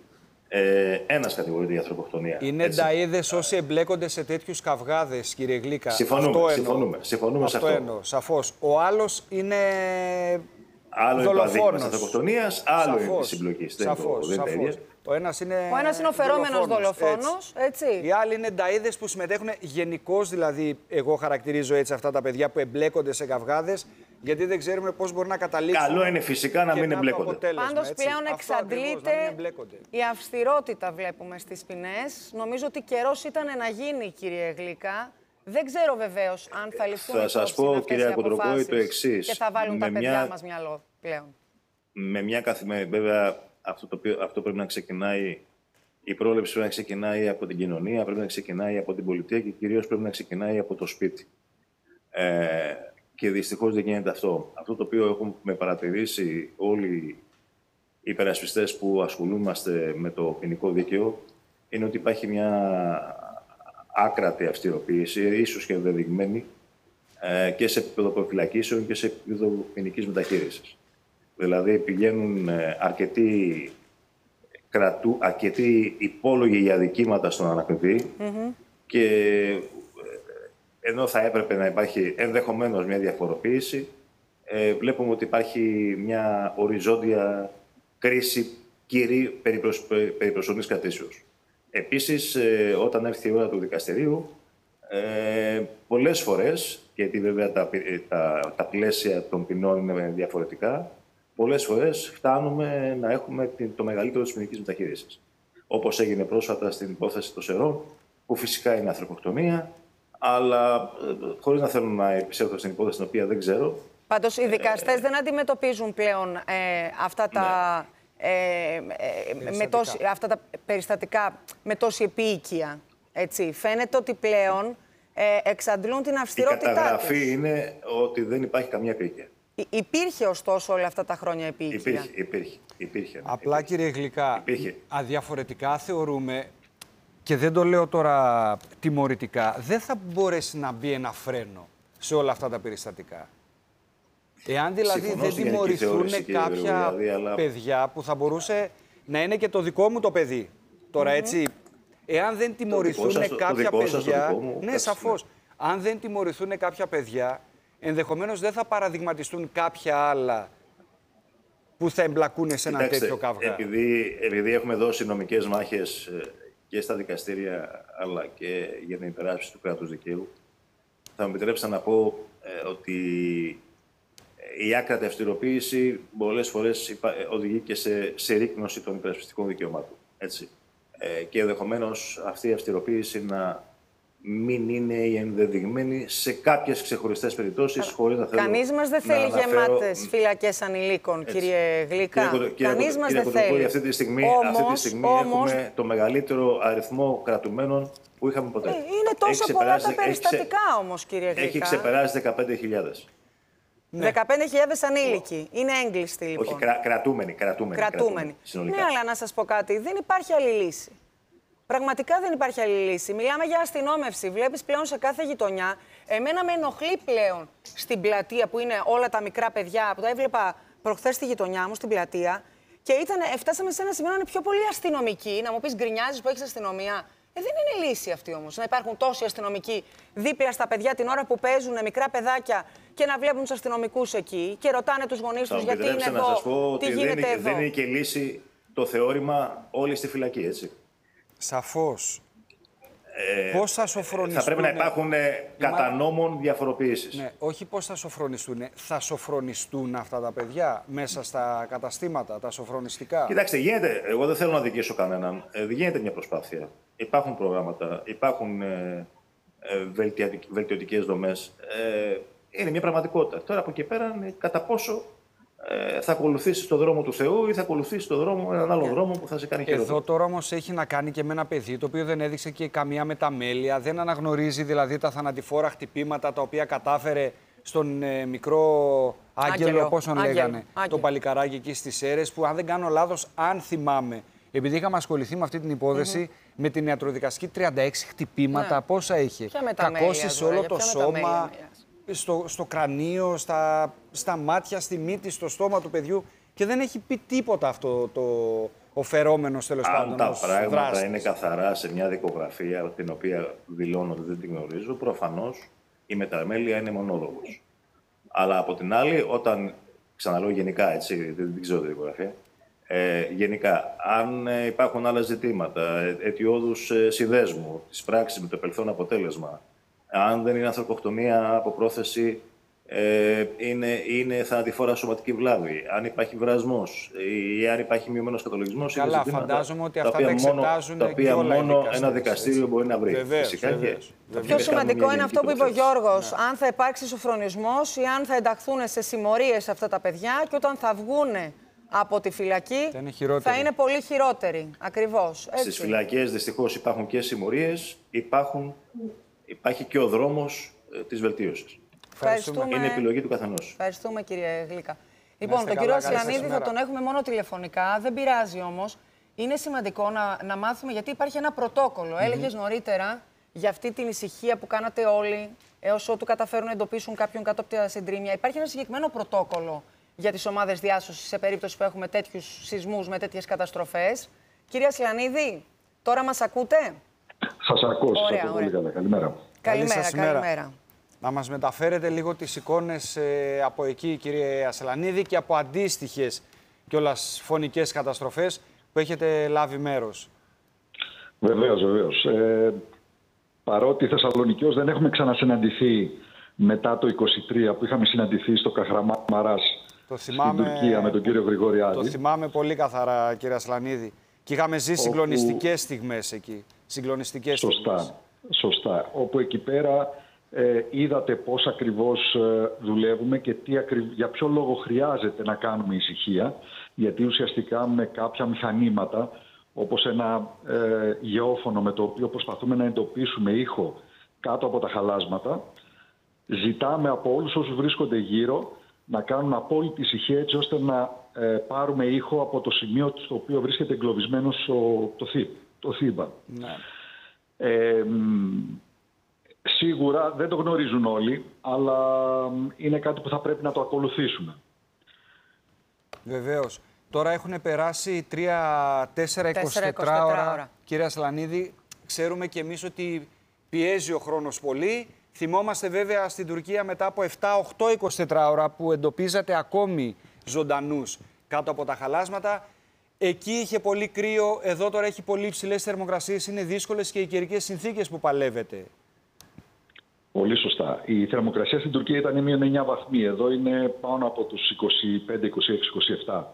Ε, ένας κατηγορείται για ανθρωποκτονία. Είναι έτσι. νταΐδες όσοι εμπλέκονται σε τέτοιους καυγάδες, κύριε Γλίκα. Συμφωνούμε, αυτό εννοώ. συμφωνούμε, συμφωνούμε σε αυτό. αυτό. εννοώ, σαφώς. Ο άλλος είναι Άλλο είναι το αδίκημα δολοφόνος. της ανθρωποκτονίας, άλλο είναι η Σαφώς, συμπλοκή. Δεν είναι το- σαφώς, δεν είναι τα σαφώς. ίδια. Ο ένας είναι, Ο ένας είναι ο φερόμενος δολοφόνος, έτσι. έτσι. Οι άλλοι είναι νταΐδες που συμμετέχουν γενικώς, δηλαδή, εγώ χαρακτηρίζω έτσι αυτά τα παιδιά που εμπλέκονται σε καυγάδες, γιατί δεν ξέρουμε πώς μπορεί να καταλήξουν. Καλό είναι φυσικά να και μην το εμπλέκονται. αποτέλεσμα, Πάντως έτσι. πλέον Αυτό ακριβώς, να μην εξαντλείται εμπλέκονται. η αυστηρότητα, βλέπουμε στις ποινές. Νομίζω ότι καιρός ήταν να γίνει, κύριε Γλίκα. Δεν ξέρω βεβαίως αν θα ληφθούν Θα σας υπόψη πω, αυτές κυρία οι Κοντροκόη, αποφάσεις το εξής. και θα βάλουν Με τα παιδιά μια- μας μυαλό πλέον. Με μια καθημερινή, βέβαια, αυτό, το οποίο, αυτό πρέπει να ξεκινάει, η πρόληψη πρέπει να ξεκινάει από την κοινωνία, πρέπει να ξεκινάει από την πολιτεία και κυρίως πρέπει να ξεκινάει από το σπίτι. Ε, και δυστυχώς δεν γίνεται αυτό. Αυτό το οποίο έχουμε παρατηρήσει όλοι οι υπερασπιστές που ασχολούμαστε με το ποινικό δίκαιο είναι ότι υπάρχει μια άκρατη αυστηροποίηση, ίσως και ενδεδειγμένη, ε, και σε επίπεδο προφυλακίσεων και σε επίπεδο ποινικής μεταχείρισης. Δηλαδή πηγαίνουν ε, αρκετοί, κρατού, αρκετοί υπόλογοι για αδικήματα στον ανακριτή και ε, ενώ θα έπρεπε να υπάρχει ενδεχομένως μια διαφοροποίηση, ε, βλέπουμε ότι υπάρχει μια οριζόντια κρίση κυρί περί, προσ, περί προσωρινής κρατήσεως. Επίσης, ε, όταν έρθει η ώρα του δικαστηρίου, ε, πολλές φορές, γιατί βέβαια τα, τα, τα πλαίσια των ποινών είναι διαφορετικά, πολλές φορές φτάνουμε να έχουμε την, το μεγαλύτερο της ποινικής μεταχείρισης. Όπως έγινε πρόσφατα στην υπόθεση των Σερών, που φυσικά είναι ανθρωποκτονία, αλλά ε, χωρίς να θέλω να επισέλθω στην υπόθεση την οποία δεν ξέρω. Πάντως οι δικαστές δεν αντιμετωπίζουν πλέον ε, αυτά τα... Ε, ε, με τόση, αυτά τα περιστατικά με τόση επίοικια. Έτσι. Φαίνεται ότι πλέον ε, εξαντλούν την Η αυστηρότητά καταγραφή τους. είναι ότι δεν υπάρχει καμία επίοικια. Υ- Υπήρχε ωστόσο όλα αυτά τα χρόνια επίοικια. Υπήρχε, υπήρχε, υπήρχε. Απλά, υπήρχε. κύριε Γλυκά, Υπήρχε. αδιαφορετικά θεωρούμε, και δεν το λέω τώρα τιμωρητικά, δεν θα μπορέσει να μπει ένα φρένο σε όλα αυτά τα περιστατικά. Εάν δηλαδή Συμφωνώ δεν στη γενική τιμωρηθούν θεώρηση, κύριε κάποια Γρηγοριάδη, αλλά- παιδιά που θα μπορούσε να είναι και το δικό μου το παιδί. Τώρα έτσι, Εάν δεν τιμωρηθούν σας, κάποια παιδιά. μου, ναι, σαφώς. Αν δεν τιμωρηθούν κάποια παιδιά, ενδεχομένως δεν θα παραδειγματιστούν κάποια άλλα που θα εμπλακούν σε ένα Κοιτάξτε, τέτοιο καυγά. Επειδή, επειδή έχουμε δώσει νομικές μάχες και στα δικαστήρια, αλλά και για την υπεράσπιση του κράτους δικαίου, θα μου επιτρέψετε να πω ε, ότι η άκρατη αυστηροποίηση πολλές φορές οδηγεί και σε, σε ρίκνωση των υπερασπιστικών δικαιωμάτων. Έτσι. Ε, και ενδεχομένως αυτή η αυστηροποίηση να μην είναι η ενδεδειγμένη σε κάποιες ξεχωριστές περιπτώσεις, χωρίς να θέλω. Κανείς μας δεν θέλει αναφέρω... γεμάτες φυλακές ανηλίκων, Έτσι. κύριε Γλύκα. Κύριε, κύριε, Κανείς μας κύριε δεν Κοντοπούλη, θέλει. αυτή τη στιγμή, όμως, αυτή τη στιγμή όμως, έχουμε το μεγαλύτερο αριθμό κρατουμένων που είχαμε ποτέ. Ε, είναι τόσο πολλά τα περιστατικά έχει, όμως, κύριε Γλύκα. Έχει ξεπεράσει δεκαπέντε χιλιάδες. Ναι. δεκαπέντε χιλιάδες ανήλικοι. Είναι έγκλειστοι, λοιπόν. Όχι, κρα, κρατούμενοι. Κρατούμενοι, κρατούμενοι. κρατούμενοι Ναι, αλλά να σας πω κάτι. Δεν υπάρχει άλλη λύση. Πραγματικά δεν υπάρχει άλλη λύση. Μιλάμε για αστυνόμευση. Βλέπεις πλέον σε κάθε γειτονιά. Εμένα με ενοχλεί πλέον στην πλατεία που είναι όλα τα μικρά παιδιά που τα έβλεπα προχθές στη γειτονιά μου, στην πλατεία. Και ήταν, φτάσαμε σε ένα σημείο να είναι πιο πολύ αστυνομικοί. Να μου πεις γκρινιάζεις που έχεις αστυνομία. Ε, δεν είναι λύση αυτή όμως. Να υπάρχουν τόσοι αστυνομικοί δίπλα στα παιδιά την ώρα που παίζουν μικρά παιδάκια και να βλέπουν τους αστυνομικούς εκεί και ρωτάνε τους γονείς τους γιατί είναι εδώ. Να σας πω τι ότι γίνεται δεν, εδώ. δεν είναι και λύση το θεώρημα όλοι στη φυλακή, έτσι. Σαφώς. Ε, πώς θα σοφρονιστούν. Θα πρέπει να υπάρχουν κατά νόμων διαφοροποιήσεις. Ναι, όχι πώς θα σοφρονιστούν. Θα σοφρονιστούν αυτά τα παιδιά μέσα στα καταστήματα, τα σοφρονιστικά. Κοιτάξτε, γίνεται, εγώ δεν θέλω να δικήσω κανέναν. Ε, γίνεται μια προσπάθεια. Υπάρχουν προγράμματα, υπάρχουν ε, ε, βελτιωτικές δομές. Ε, είναι μια πραγματικότητα. Τώρα από εκεί πέρα είναι κατά πόσο ε, θα ακολουθήσει το δρόμο του Θεού ή θα ακολουθήσει το δρόμο, έναν άλλο δρόμο που θα σε κάνει χειρότερο. Εδώ τώρα όμως έχει να κάνει και με ένα παιδί το οποίο δεν έδειξε και καμία μεταμέλεια, δεν αναγνωρίζει δηλαδή τα θανατηφόρα χτυπήματα τα οποία κατάφερε στον ε, μικρό Άγγελο, Άγγελο. πώς τον Άγγελο. λέγανε, Άγγελο. το παλικαράκι εκεί στις Σέρρες, που αν δεν κάνω λάθος, αν θυμάμαι, επειδή είχαμε ασχοληθεί με αυτή την υπόθεση, mm-hmm. με την ιατροδικαστική τριάντα έξι χτυπήματα, ναι. πόσα είχε. Κακώσει σε όλο το σώμα, στο, στο κρανίο, στα, στα μάτια, στη μύτη, στο στόμα του παιδιού και δεν έχει πει τίποτα αυτό το, ο φερόμενος τέλος πάντων. Αν τα πράγματα δράστης. είναι καθαρά σε μια δικογραφία την οποία δηλώνω ότι δεν την γνωρίζω, προφανώς η μεταμέλεια είναι μονόλογος. Αλλά από την άλλη, όταν, ξαναλέω γενικά, έτσι, δεν, δεν ξέρω τη δικογραφία, ε, γενικά, αν ε, υπάρχουν άλλα ζητήματα, ε, αιτιώδους ε, συνδέσμου της πράξης με το επελθόν αποτέλεσμα, αν δεν είναι ανθρωποκτονία από πρόθεση, ε, είναι, είναι θανατηφόρα σωματική βλάβη, αν υπάρχει βρασμός ή αν υπάρχει μειωμένος κατολογισμός. Καλά, είναι φαντάζομαι ότι τα αυτά τα εξετάζουν τα οποία και όλα μόνο οι ένα δικαστήριο μπορεί να βρει. Βεβαίως, Φυσικά βεβαίως. και Το πιο σημαντικό είναι αυτό που είπε ο Γιώργος. Ναι. Αν θα υπάρξει σοφρονισμός ή αν θα ενταχθούν σε συμμορίες αυτά τα παιδιά και όταν θα βγουν από τη φυλακή θα είναι, θα είναι πολύ χειρότεροι. Ακριβώς. Στις φυλακές δυστυχώς υπάρχουν και συμμορίες, υπάρχουν, υπάρχει και ο δρόμος ε, της βελτίωσης. Ευχαριστούμε. Είναι επιλογή του καθενός. Ευχαριστούμε, κύριε Γλύκα. Λοιπόν, τον κύριο Ασλανίδη θα τον έχουμε μόνο τηλεφωνικά. Δεν πειράζει όμως. Είναι σημαντικό να, να μάθουμε γιατί υπάρχει ένα πρωτόκολλο. Mm-hmm. Έλεγες νωρίτερα για αυτή την ησυχία που κάνατε όλοι έως ότου καταφέρουν να εντοπίσουν κάποιον κάτω από τα συντρίμμια. Υπάρχει ένα συγκεκριμένο πρωτόκολλο για τις ομάδες διάσωσης σε περίπτωση που έχουμε τέτοιους σεισμούς με τέτοιες καταστροφές. Κύριε Ασλανίδη, τώρα μας ακούτε? Σας ακούω. Ωραία, σας ακούω πολύ καλά. Καλημέρα. Καλημέρα, Καλή καλημέρα. Να μας μεταφέρετε λίγο τις εικόνες ε, από εκεί, κύριε Ασλανίδη, και από αντίστοιχες κιόλας φωνικές καταστροφές που έχετε λάβει μέρος. Βεβαίως, βεβαίως. Ε, παρότι Θεσσαλονικιώς δεν έχουμε ξανασυναντηθεί μετά το είκοσι τρία που είχαμε συναντηθεί στο Καχραμάρμαρας στην Τουρκία με τον κύριο Γρηγοριάδη. Το θυμάμαι πολύ καθαρά, κύριε Ασλανίδη. Και είχαμε ζήσει όπου... συγκλονιστικές στιγμές εκεί. Συγκλονιστικές σωστά, στιγμές. Σωστά. Όπου εκεί πέρα ε, είδατε πώς ακριβώς ε, δουλεύουμε και τι ακριβ... για ποιο λόγο χρειάζεται να κάνουμε ησυχία. Γιατί ουσιαστικά με κάποια μηχανήματα, όπως ένα ε, γεώφωνο με το οποίο προσπαθούμε να εντοπίσουμε ήχο κάτω από τα χαλάσματα, ζητάμε από όλους όσους βρίσκονται γύρω να κάνουν απόλυτη ησυχία έτσι ώστε να ε, πάρουμε ήχο από το σημείο στο οποίο βρίσκεται εγκλωβισμένο το, θύ, το θύμπα. Ναι. Ε, σίγουρα δεν το γνωρίζουν όλοι, αλλά είναι κάτι που θα πρέπει να το ακολουθήσουμε. Βεβαίως. Τώρα έχουν περάσει τρία τέσσερα είκοσι τέσσερα ώρα, κύριε Ασλανίδη. Ξέρουμε και εμείς ότι πιέζει ο χρόνος πολύ. Θυμόμαστε βέβαια στην Τουρκία μετά από επτά οκτώ εικοσιτέσσερις ώρα που εντοπίζατε ακόμη ζωντανούς κάτω από τα χαλάσματα. Εκεί είχε πολύ κρύο, εδώ τώρα έχει πολύ υψηλές θερμοκρασίες. Είναι δύσκολες και οι καιρικές συνθήκες που παλεύετε. Πολύ σωστά. Η θερμοκρασία στην Τουρκία ήταν μείον εννιά βαθμοί. Εδώ είναι πάνω από τους είκοσι πέντε, είκοσι έξι, είκοσι επτά.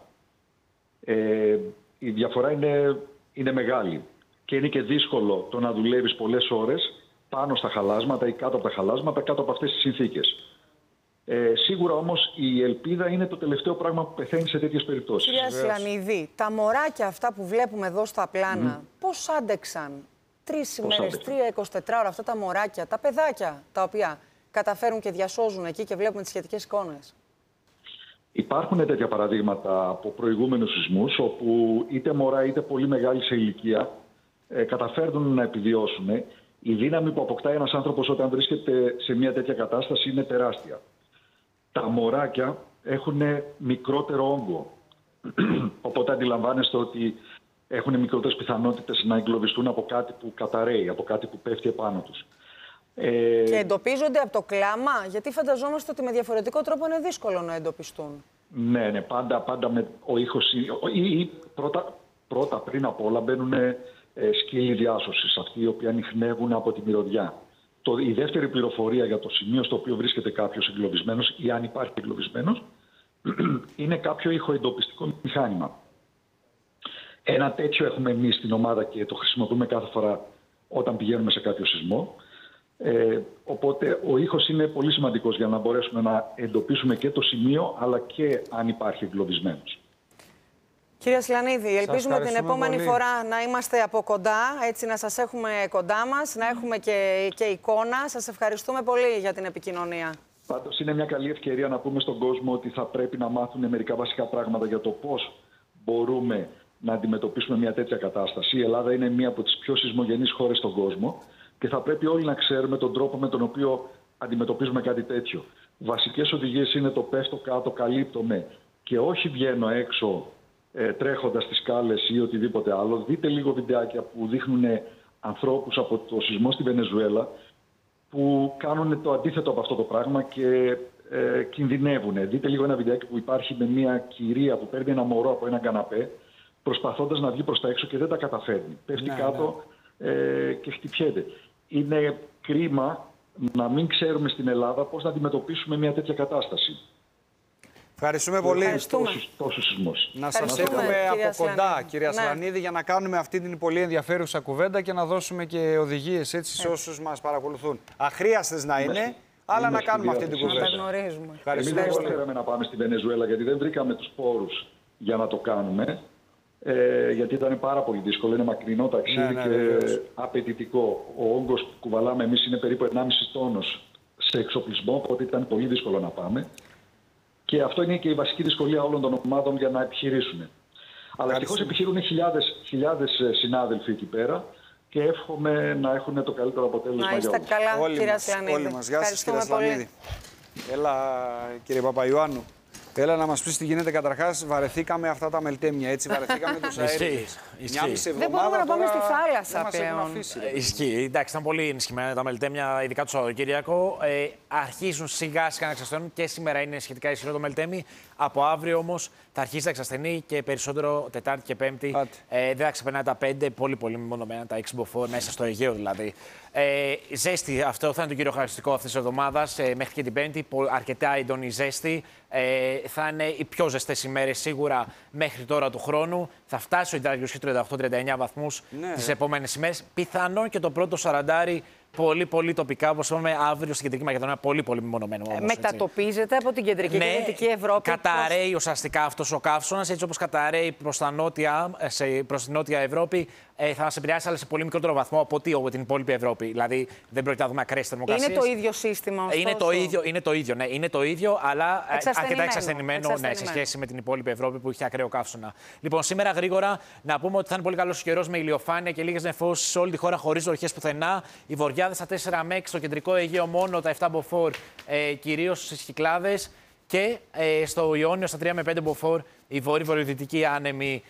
Ε, η διαφορά είναι, είναι μεγάλη. Και είναι και δύσκολο το να δουλεύεις πολλές ώρες πάνω στα χαλάσματα ή κάτω από τα χαλάσματα, κάτω από αυτές τις συνθήκες. Ε, σίγουρα όμως η ελπίδα είναι το τελευταίο πράγμα που πεθαίνει σε τέτοιες περιπτώσεις. Κυρία Σλανίδη, τα μωράκια αυτά που βλέπουμε εδώ στα πλάνα, mm. πώς άντεξαν τρεις ημέρες, τρία εικοσιτέσσερις ώρα αυτά τα μωράκια, τα παιδάκια τα οποία καταφέρουν και διασώζουν εκεί και βλέπουμε τις σχετικές εικόνες? Υπάρχουν τέτοια παραδείγματα από προηγούμενους σεισμούς, όπου είτε μωρά είτε πολύ μεγάλη σε ηλικία ε, καταφέρνουν να επιβιώσουν. Η δύναμη που αποκτάει ένας άνθρωπος όταν βρίσκεται σε μια τέτοια κατάσταση είναι τεράστια. Τα μωράκια έχουν μικρότερο όγκο, οπότε αντιλαμβάνεστε ότι έχουν μικρότερες πιθανότητες να εγκλωβιστούν από κάτι που καταραίει, από κάτι που πέφτει επάνω τους. Ε... Και εντοπίζονται από το κλάμα, γιατί φανταζόμαστε ότι με διαφορετικό τρόπο είναι δύσκολο να εντοπιστούν. Ναι, ναι, πάντα, πάντα με ο ήχος ή, ή πρώτα, πρώτα πριν απ' όλα μπαίνουν ε, σκύλοι διάσωσης, αυτοί οι οποίοι ανιχνεύουν από τη μυρωδιά. Το, η δεύτερη πληροφορία για το σημείο στο οποίο βρίσκεται κάποιος εγκλωβισμένος ή αν υπάρχει εγκλωβισμένος είναι κάποιο ηχοεντοπιστικό μηχάνημα. Ένα τέτοιο έχουμε εμείς στην ομάδα και το χρησιμοποιούμε κάθε φορά όταν πηγαίνουμε σε κάποιο σεισμό. Ε, οπότε ο ήχος είναι πολύ σημαντικός για να μπορέσουμε να εντοπίσουμε και το σημείο αλλά και αν υπάρχει εγκλωβισμένος. Κυρία Σλανίδη, ελπίζουμε την επόμενη πολύ. φορά να είμαστε από κοντά, έτσι να σας έχουμε κοντά μας, να έχουμε και, και εικόνα. Σας ευχαριστούμε πολύ για την επικοινωνία. Πάντως είναι μια καλή ευκαιρία να πούμε στον κόσμο ότι θα πρέπει να μάθουν μερικά βασικά πράγματα για το πώς μπορούμε να αντιμετωπίσουμε μια τέτοια κατάσταση. Η Ελλάδα είναι μία από τις πιο σεισμογενείς χώρες στον κόσμο και θα πρέπει όλοι να ξέρουμε τον τρόπο με τον οποίο αντιμετωπίζουμε κάτι τέτοιο. Βασικές οδηγίες είναι το πέφτω κάτω, καλύπτομαι και όχι βγαίνω έξω ε, τρέχοντας στις σκάλες ή οτιδήποτε άλλο. Δείτε λίγο βιντεάκια που δείχνουν ανθρώπους από το σεισμό στη Βενεζουέλα που κάνουν το αντίθετο από αυτό το πράγμα και ε, κινδυνεύουν. Δείτε λίγο ένα βιντεάκι που υπάρχει με μια κυρία που παίρνει ένα μωρό από ένα καναπέ προσπαθώντας να βγει προς τα έξω και δεν τα καταφέρνει. Πέφτει ναι, κάτω ναι. Ε, και χτυπιέται. Είναι κρίμα να μην ξέρουμε στην Ελλάδα πώς να αντιμετωπίσουμε μια τέτοια κατάσταση. Ευχαριστούμε πολύ. Τόσους, τόσους σεισμούς. Να σας έχουμε από κοντά, Σλανίδη. κυρία ναι. Σλανίδη, για να κάνουμε αυτή την πολύ ενδιαφέρουσα κουβέντα και να δώσουμε και οδηγίες έτσι, σε όσους μας παρακολουθούν. Αχρίαστες να είναι, είναι αλλά είναι να κάνουμε αυτή την κουβέντα. Εμείς δεν θέλαμε να πάμε στη Βενεζουέλα γιατί δεν βρήκαμε τους πόρους για να το κάνουμε. Ε, γιατί ήταν πάρα πολύ δύσκολο, είναι μακρινό ταξίδι ναι, ναι, και βεβαίως. απαιτητικό. Ο όγκος που κουβαλάμε εμείς είναι περίπου ενάμιση τόνος σε εξοπλισμό, οπότε ήταν πολύ δύσκολο να πάμε. Και αυτό είναι και η βασική δυσκολία όλων των ομάδων για να επιχειρήσουν. Αλλά ευτυχώς επιχειρούν χιλιάδες, χιλιάδες συνάδελφοι εκεί πέρα και εύχομαι να έχουν το καλύτερο αποτέλεσμα να είστε για καλά, όλοι. Κυρία Σλανίδη. Όλοι μας. Γεια σας, κυρία Σλανίδη. Έλα, κύριε Παπαϊωάννου. Έλα να μας πεις τι γίνεται καταρχάς. Βαρεθήκαμε αυτά τα μελτέμια, έτσι. Βαρεθήκαμε τους αέρες. Δεν μπορούμε να πάμε στη θάλασσα πλέον. Ισχύει. Εντάξει, ήταν πολύ ενισχυμένα τα μελτέμια, ειδικά το Σαββατοκύριακο. Ε, αρχίζουν σιγά σιγά να εξασθενούν και σήμερα είναι σχετικά ισχυρό το μελτέμι. Από αύριο όμως θα αρχίσει να εξασθενεί και περισσότερο Τετάρτη και Πέμπτη. Ε, δεν θα ξεπερνάει τα πέντε, πολύ πολύ μεμονωμένα, τα έξι μποφόρ μέσα στο Αιγαίο δηλαδή. Ε, ζέστη, αυτό θα είναι το κύριο χαρακτηριστικό αυτής της εβδομάδας ε, μέχρι και την Πέμπτη. Αρκετά έντονη ζέστη. Ε, θα είναι οι πιο ζεστές ημέρες σίγουρα μέχρι τώρα του χρόνου. Θα φτάσει ο Ιταλικός και τριάντα οκτώ με τριάντα εννιά βαθμούς ναι, τις επόμενες ημέρες. Πιθανόν και το πρώτο σαραντάρι πολύ πολύ τοπικά, όπως είπαμε, αύριο στην Κεντρική Μακεδονία. Πολύ πολύ μεμονωμένο όμως. Μετατοπίζεται από την Κεντρική ναι, και Δυτική Ευρώπη. Καταραίει προς... ουσιαστικά αυτός ο καύσωνας, έτσι όπως καταραίει προς, τα νότια, σε, προς την Νότια Ευρώπη. Ε, θα μας επηρεάσει, αλλά σε πολύ μικρότερο βαθμό από ό,τι από την υπόλοιπη Ευρώπη. Δηλαδή δεν πρόκειται να δούμε ακραίες θερμοκρασίες. Είναι το ίδιο σύστημα, ωστόσο. Είναι το ίδιο, είναι το ίδιο, ναι, είναι το ίδιο, αλλά αρκετά εξασθενημένο ναι, σε σχέση με την υπόλοιπη Ευρώπη που έχει ακραίο καύσωνα. Λοιπόν, σήμερα γρήγορα να πούμε ότι θα είναι πολύ καλός καιρός με ηλιοφάνεια και λίγες νεφώσεις σε όλη τη χώρα χωρίς βροχές πουθενά. Οι βορειάδες στα τέσσερα με έξι, στο κεντρικό Αιγαίο μόνο, τα επτά μποφόρ ε, κυρίως στις Κυκλάδες και ε, στο Ιόνιο στα τρία με πέντε μποφόρ οι βόρειοι βορειοδυτικοί άνεμοι.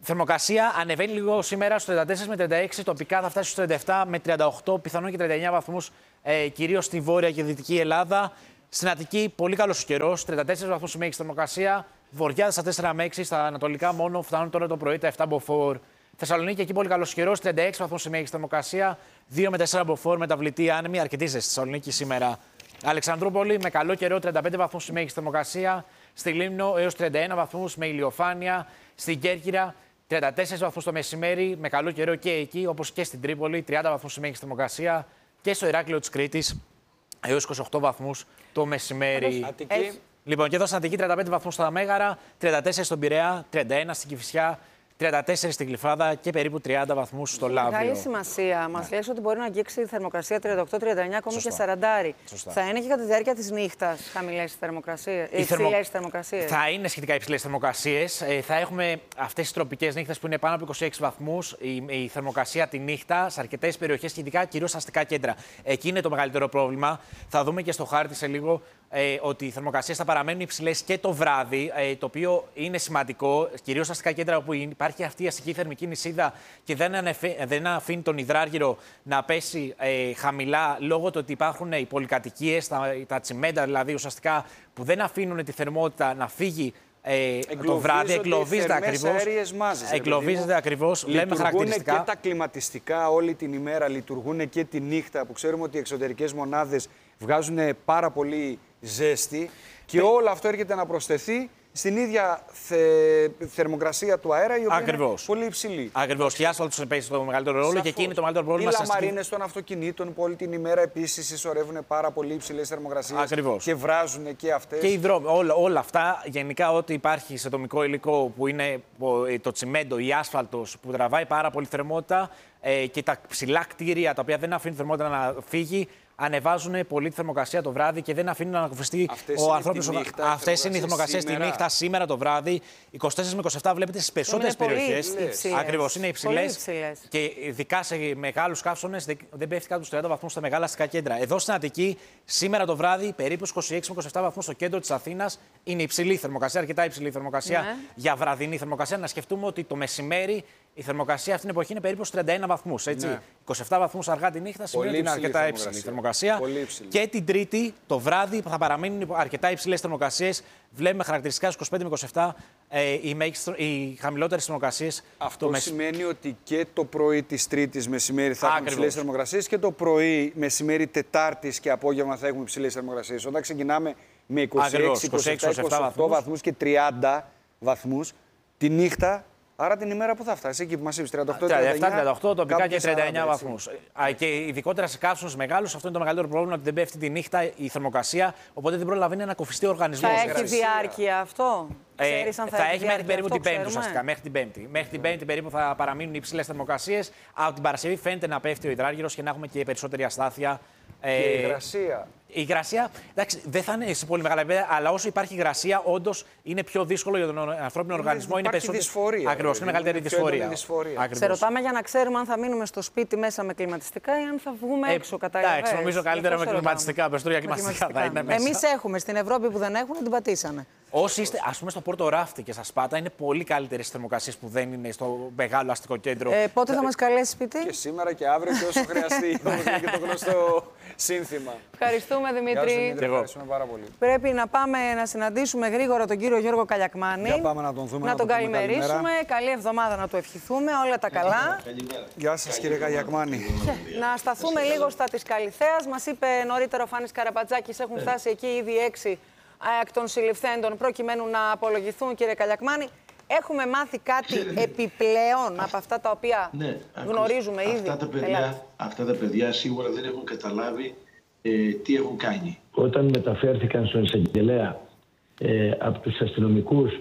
Θερμοκρασία ανεβαίνει λίγο σήμερα στους τριάντα τέσσερα με τριάντα έξι, τοπικά θα φτάσει στους τριάντα επτά με τριάντα οκτώ, πιθανόν και τριάντα εννιά βαθμούς, ε, κυρίως στη βόρεια και δυτική Ελλάδα. Στην Αττική, πολύ καλός ο καιρός, τριάντα τέσσερις βαθμούς η μέγιστη θερμοκρασία. Βορειά στα τέσσερα με έξι, στα ανατολικά μόνο φτάνουν τώρα το πρωί τα επτά μποφόρ. Θεσσαλονίκη, εκεί πολύ καλός καιρός, τριάντα έξι βαθμούς η μέγιστη θερμοκρασία. δύο με τέσσερα μποφόρ, μεταβλητή άνεμη, αρκετή ζέστη στη Θεσσαλονίκη σήμερα. Αλεξανδρούπολη, με καλό καιρό, τριάντα πέντε βαθμούς η μέγιστη θερμοκρασία. Στη Λίμνο, έως τριάντα ένα βαθμούς με ηλιοφάνεια. Στην Κέρκυρα, τριάντα τέσσερις βαθμούς το μεσημέρι, με καλό καιρό και εκεί, όπως και στην Τρίπολη, τριάντα βαθμούς η μέγιστη θερμοκρασία. Και στο Ηράκλειο της Κρήτης, έως είκοσι οκτώ βαθμούς το μεσημέρι. Αττική. Λοιπόν, και εδώ στην Αττική, τριάντα πέντε βαθμούς στα Μέγαρα, τριάντα τέσσερα στον Πειραιά, τριάντα ένα στην Κηφισιά, τριάντα τέσσερα στην Γλυφάδα και περίπου τριάντα βαθμούς στο Λαύριο. Μεγάλη σημασία. Μας λες ότι μπορεί να αγγίξει η θερμοκρασία τριάντα οκτώ τριάντα εννιά, ακόμη και σαράντα. Σωστά. Θα είναι και κατά τη διάρκεια της νύχτας χαμηλές θερμοκρασίες, υψηλές θερμοκρασίες. Θα είναι σχετικά υψηλές θερμοκρασίες. Ε, θα έχουμε αυτές τις τροπικές νύχτες που είναι πάνω από είκοσι έξι βαθμούς. Η, η θερμοκρασία τη νύχτα σε αρκετές περιοχές και ειδικά κυρίως στα αστικά κέντρα. Εκεί είναι το μεγαλύτερο πρόβλημα. Θα δούμε και στο χάρτη σε λίγο ε, ότι οι θερμοκρασίες θα παραμένουν υψηλές και το βράδυ, ε, το οποίο είναι σημαντικό, κυρίως στα αστικά κέντρα όπου υπάρχει αυτή η αστική θερμική νησίδα και δεν, ανεφε, δεν αφήνει τον υδράργυρο να πέσει ε, χαμηλά λόγω του ότι υπάρχουν οι πολυκατοικίες, τα, τα τσιμέντα δηλαδή ουσιαστικά που δεν αφήνουν τη θερμότητα να φύγει. Ε, το βράδυ εγκλωβίζεται ακριβώς. Εγκλωβίζεται ακριβώς. Λέμε χαρακτηριστικά. Και τα κλιματιστικά όλη την ημέρα, λειτουργούν και τη νύχτα που ξέρουμε ότι οι εξωτερικές μονάδες βγάζουν πάρα πολύ ζέστη. Και ε... όλο αυτό έρχεται να προσθεθεί στην ίδια θε... θερμοκρασία του αέρα, η οποία Ακριβώς. είναι πολύ υψηλή. Ακριβώς. Και η άσφαλτος παίζει το μεγαλύτερο ρόλο. Σαφώς. Και εκεί είναι το μεγαλύτερο πρόβλημα. Οι λαμαρίνες των αυτοκινήτων που όλη την ημέρα επίσης συσσωρεύουν πάρα πολύ υψηλές θερμοκρασίες. Ακριβώς. Και βράζουν και αυτές. Και οι δρόμοι. Όλα, όλα αυτά, γενικά, ό,τι υπάρχει σε ατομικό υλικό που είναι το τσιμέντο, η άσφαλτος που τραβάει πάρα πολύ θερμότητα ε, και τα ψηλά κτίρια τα οποία δεν αφήνουν θερμότητα να φύγει. Ανεβάζουν πολύ τη θερμοκρασία το βράδυ και δεν αφήνουν να ανακουφιστεί ο ανθρώπινος. Αυτές είναι οι θερμοκρασίες τη νύχτα σήμερα το βράδυ. είκοσι τέσσερα με είκοσι επτά βλέπετε στις περισσότερες περιοχές. Ακριβώς, είναι υψηλές. Και ειδικά σε μεγάλους καύσονες δεν πέφτει κάτω στους τριάντα βαθμούς στα μεγάλα αστικά κέντρα. Εδώ στην Αττική, σήμερα το βράδυ, περίπου είκοσι έξι με είκοσι επτά βαθμούς στο κέντρο της Αθήνας. Είναι υψηλή θερμοκρασία, αρκετά υψηλή θερμοκρασία ναι. για βραδινή θερμοκρασία. Να σκεφτούμε ότι το μεσημέρι η θερμοκρασία αυτή την εποχή είναι περίπου στους τριάντα ένα βαθμούς. Έτσι. Ναι. είκοσι επτά βαθμούς αργά τη νύχτα σημαίνει ότι είναι αρκετά υψηλή θερμοκρασία. Και την Τρίτη, το βράδυ, θα παραμείνουν αρκετά υψηλές θερμοκρασίες. Βλέπουμε χαρακτηριστικά στους είκοσι πέντε με είκοσι επτά ε, οι, οι χαμηλότερες θερμοκρασίες. Αυτό το σημαίνει μεσ... ότι και το πρωί της Τρίτης μεσημέρι θα έχουμε υψηλές θερμοκρασίες και το πρωί μεσημέρι Τετάρτης και απόγευμα θα έχουμε υψηλές θερμοκρασίες. Όταν ξεκινάμε με είκοσι έξι, είκοσι επτά, είκοσι οκτώ βαθμούς και τριάντα βαθμούς τη νύχτα. Άρα την ημέρα που θα φτάσει, εκεί που μας είπες, τριάντα οκτώ τριάντα εννιά, τριάντα οκτώ τοπικά και τριάντα εννιά βαθμούς. Και ειδικότερα σε καύσονες μεγάλους, αυτό είναι το μεγαλύτερο πρόβλημα, ότι δεν πέφτει τη νύχτα η θερμοκρασία, οπότε δεν προλαβαίνει να κοφιστεί ο οργανισμός. Θα έχει διάρκεια αυτό. Ε, θα, θα έχει μέχρι περίπου την Πέμπτη ουσιαστικά. Μέχρι την Πέμπτη. Μέχρι την Πέμπτη περίπου θα παραμείνουν υψηλές θερμοκρασίες. Από την Παρασκευή φαίνεται να πέφτει ο υδράργυρος και να έχουμε και περισσότερη αστάθεια. Και η υγρασία. Η υγρασία, εντάξει, δεν θα είναι σε πολύ μεγάλα επίπεδα, αλλά όσο υπάρχει υγρασία, όντως είναι πιο δύσκολο για τον ανθρώπινο είναι, οργανισμό. Είναι περισσότερο. Δυσφορία. Ακριβώς, είναι μεγαλύτερη δυσφορία. δυσφορία. Σε ρωτάμε για να ξέρουμε αν θα μείνουμε στο σπίτι μέσα με κλιματιστικά ή αν θα βγούμε ε, έξω. Κατάλαβες. Εντάξει, νομίζω καλύτερα με κλιματιστικά. Περισσότερο για κλιματιστικά θα είναι μέσα. Εμείς έχουμε στην Ευρώπη που δεν έχουν, την πατήσανε. Όσοι είστε, ας πούμε, στο Πόρτο Ράφτη και στα Σπάτα, είναι πολύ καλύτερες θερμοκρασίες που δεν είναι στο μεγάλο αστικό κέντρο. Ε, πότε θα μας καλέσει σπίτι? Και σήμερα και αύριο και όσο χρειαστεί. Όπως είναι και το γνωστό σύνθημα. Ευχαριστούμε, Δημήτρη. Δημήτρη ευχαριστούμε πάρα πολύ. Πρέπει να πάμε να συναντήσουμε γρήγορα τον κύριο Γιώργο Καλιακμάνη. Για πάμε να τον δούμε. Να, να τον καλημερίσουμε. Καλημέρα. Καλή εβδομάδα να του ευχηθούμε. Όλα τα καλά. Καλημέρα. Γεια σας, κύριε Καλιακμάνη. Να σταθούμε λίγο στα της Καλιθέας. Μας είπε νωρίτερα ο Φάνης Καραπατζάκης, έχουν φτάσει εκεί ήδη έξι εκ των συλληφθέντων προκειμένου να απολογηθούν, κύριε Καλιακμάνη. Έχουμε μάθει κάτι Ξέρετε, επιπλέον από αυτά τα οποία ναι, γνωρίζουμε ήδη. Αυτά τα, παιδιά, αυτά τα παιδιά σίγουρα δεν έχουν καταλάβει ε, τι έχουν κάνει. Όταν μεταφέρθηκαν στον εισαγγελέα ε, από τους αστυνομικούς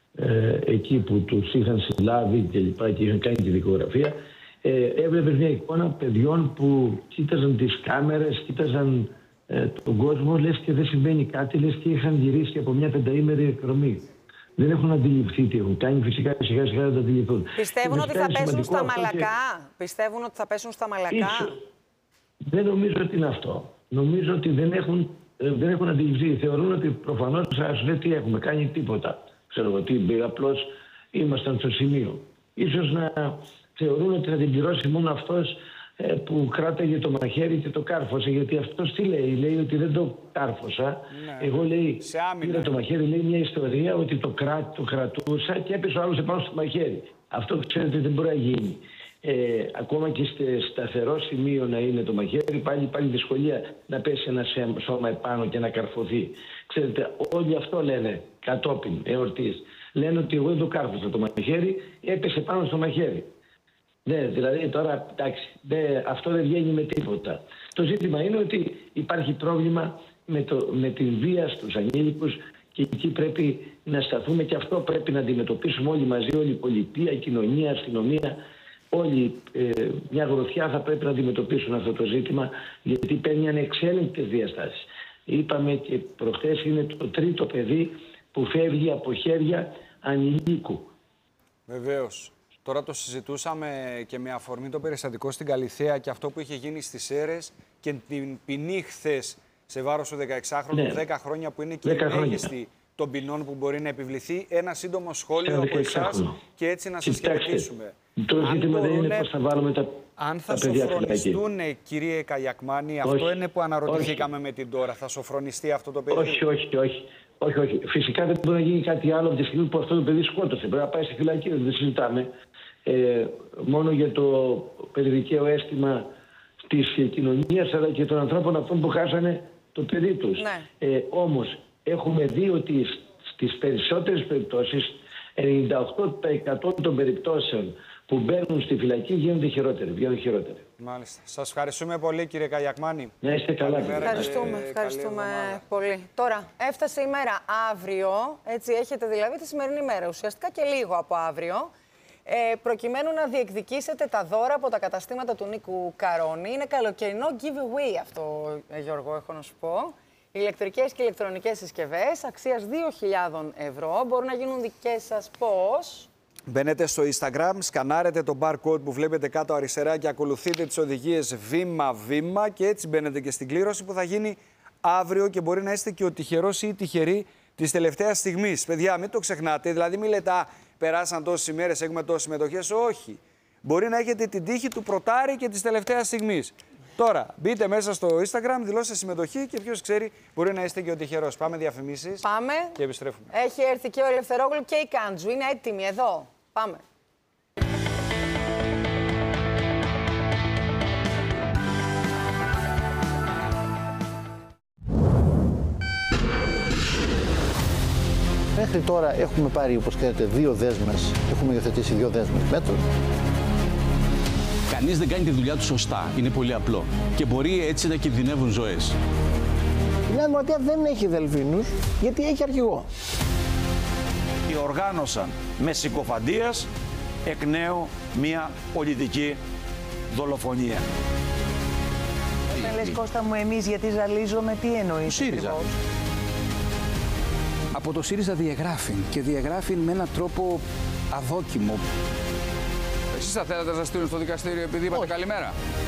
ε, εκεί που τους είχαν συλλάβει και λοιπά και είχαν κάνει τη δικογραφία, ε, έβλεπε μια εικόνα παιδιών που κοίταζαν τις κάμερες, κοίταζαν ε, τον κόσμο, λες και δεν συμβαίνει κάτι, λες και είχαν γυρίσει από μια πενταήμερη εκδρομή. Δεν έχουν αντιληφθεί τι έχουν κάνει, φυσικά σιγά σιγά δεν τα αντιληφθούν. Πιστεύουν ότι θα πέσουν στα μαλακά. Και... Πιστεύουν ότι θα πέσουν στα μαλακά. Ίσως. Δεν νομίζω ότι είναι αυτό. Νομίζω ότι δεν έχουν, δεν έχουν αντιληφθεί. Θεωρούν ότι προφανώς θα σου λέει τι έχουμε κάνει, τίποτα. Ξέρω εγώ τι, απλώς ήμασταν στο σημείο. ίσως να θεωρούν ότι θα την πληρώσει μόνο αυτός που κράταγε το μαχαίρι και το κάρφωσε. Γιατί αυτός τι λέει, λέει ότι δεν το κάρφωσα. Ναι. Εγώ λέει, πήρα το μαχαίρι, λέει μια ιστορία ότι το, κρά, το κρατούσα και έπεσε ο άλλος επάνω στο μαχαίρι. Αυτό ξέρετε δεν μπορεί να γίνει. Ε, ακόμα και σε σταθερό σημείο να είναι το μαχαίρι, πάλι πάλι δυσκολία να πέσει ένα σώμα επάνω και να καρφωθεί. Ξέρετε, όλοι αυτό λένε κατόπιν εορτής. Λένε ότι εγώ δεν το κάρφωσα το μαχαίρι, έπεσε πάνω στο μαχαίρι. Ναι, δηλαδή τώρα, εντάξει, ναι, αυτό δεν βγαίνει με τίποτα. Το ζήτημα είναι ότι υπάρχει πρόβλημα με, το, με την βία στους ανήλικους και εκεί πρέπει να σταθούμε και αυτό πρέπει να αντιμετωπίσουμε όλοι μαζί, όλη η πολιτεία, η κοινωνία, η αστυνομία. Όλοι ε, μια γροθιά θα πρέπει να αντιμετωπίσουν αυτό το ζήτημα γιατί παίρνει ανεξέλεγκτες διαστάσεις. Είπαμε και προχθές είναι το τρίτο παιδί που φεύγει από χέρια ανηλίκου. Βεβαίως. Τώρα το συζητούσαμε και με αφορμή το περιστατικό στην Καλιθέα και αυτό που είχε γίνει στις Σέρρες και την ποινή χθες σε βάρος του δεκαεξάχρονου, ναι. δέκα χρόνια που είναι και η μέγιστη των ποινών που μπορεί να επιβληθεί. Ένα σύντομο σχόλιο από εσάς και έτσι να σας χαιρετήσουμε. Το ζήτημα δεν είναι πώς θα βάλουμε τα, αν θα τα παιδιά σοφρονιστούν, κύριε Καγιακμάνη, όχι, αυτό είναι που αναρωτηθήκαμε όχι. με την τώρα. Θα σοφρονιστεί αυτό το παιδί? Όχι, όχι, όχι. Όχι, όχι. Φυσικά δεν μπορεί να γίνει κάτι άλλο από τη στιγμή που αυτό το παιδί σκότωσε. Πρέπει να πάει στη φυλακή, δεν συζητάμε. Ε, μόνο για το περιδικαίο αίσθημα της κοινωνίας αλλά και των ανθρώπων αυτών που χάσανε το παιδί τους. Ναι. Ε, όμως έχουμε δει ότι στις περισσότερες περιπτώσεις ενενήντα οκτώ τοις εκατό των περιπτώσεων που μπαίνουν στη φυλακή γίνονται χειρότεροι, βγαίνουν χειρότεροι. Μάλιστα. Σας ευχαριστούμε πολύ κύριε Καγιακμάνη. Να είστε καλά. Ευχαριστούμε, ευχαριστούμε πολύ. Τώρα έφτασε η μέρα αύριο, έτσι έχετε δηλαδή τη σημερινή μέρα, ουσιαστικά και λίγο από αύριο. Ε, προκειμένου να διεκδικήσετε τα δώρα από τα καταστήματα του Νίκου Καρόνη. Είναι καλοκαιρινό giveaway αυτό, Γιώργο, έχω να σου πω. Ηλεκτρικές και ηλεκτρονικές συσκευές αξίας δύο χιλιάδες ευρώ. Μπορούν να γίνουν δικές σας πώς? Μπαίνετε στο Instagram, σκανάρετε το barcode που βλέπετε κάτω αριστερά και ακολουθείτε τις οδηγίες βήμα-βήμα και έτσι μπαίνετε και στην κλήρωση που θα γίνει αύριο και μπορεί να είστε και ο τυχερός ή η τυχερή της τελευταίας στιγμής. Παιδιά, μην το ξεχνάτε, δηλαδή μην λέτε «Α, περάσαν τόσες ημέρες, έχουμε τόσες συμμετοχές». Όχι. Μπορεί να έχετε την τύχη του πρωτάρι και της τελευταίας στιγμής. Τώρα, μπείτε μέσα στο Instagram, δηλώστε συμμετοχή και ποιος ξέρει, μπορεί να είστε και ο τυχερός. Πάμε διαφημίσεις. Πάμε. Και επιστρέφουμε. Έχει έρθει και ο Ελευθερόγλου και η Κάντζου. Είναι έτοιμοι εδώ. Πάμε. Μέχρι τώρα έχουμε πάρει, όπως ξέρετε, δύο δέσμες, έχουμε υιοθετήσει δύο δέσμες μέτρων. Κανείς δεν κάνει τη δουλειά του σωστά. Είναι πολύ απλό. Και μπορεί έτσι να κινδυνεύουν ζωές. Η Νέα Δημοκρατία δεν έχει δελφίνους, γιατί έχει αρχηγό. Διοργάνωσαν με συκοφαντίας εκ νέου μια πολιτική δολοφονία. Όταν λες Κώστα μου εμείς γιατί ζαλίζομαι, τι εννοείς? ΣΥΡΙΖΑ. Από το ΣΥΡΙΖΑ διαγράφει και διαγράφει με έναν τρόπο αδόκιμο. Εσείς θα θέλατε να σας στείλουν στο δικαστήριο επειδή είπατε καλημέρα?